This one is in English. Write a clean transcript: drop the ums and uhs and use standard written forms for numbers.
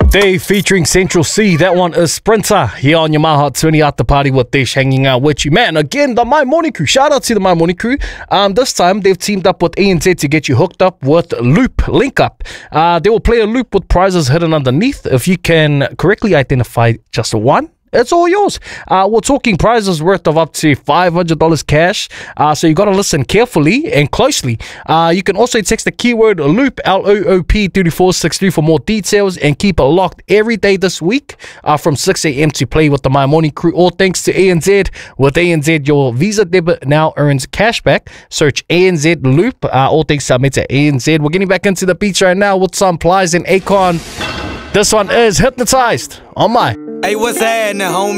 Dave featuring Central C. That one is Sprinter here on your Maha 20 at the party with Dish hanging out with you. Man, again, the My Morning Crew. Shout out to the My Morning Crew. This time they've teamed up with ANZ to get you hooked up with Loop Link Up. They will play a loop with prizes hidden underneath. If you can correctly identify just one, it's all yours. We're talking prizes worth of up to $500 cash. So you got to listen carefully and closely. You can also text the keyword LOOP, L-O-O-P 3463 for more details, and keep it locked every day this week from 6 a.m. to play with the My Morning Crew. All thanks to ANZ. With ANZ, your Visa debit now earns cash back. Search ANZ Loop. All thanks to ANZ. We're getting back into the beats right now with some Plies and Akon. This one is Hypnotized on my. Hey, what's happening, homie?